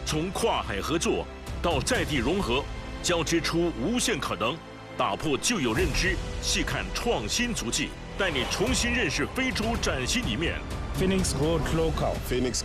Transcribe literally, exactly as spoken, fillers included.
从跨海合作到在地融合，交织出无限可能，打破旧有认知，细看创新足迹，带你重新认识非洲崭新一面。 Phoenix Road Local. Phoenix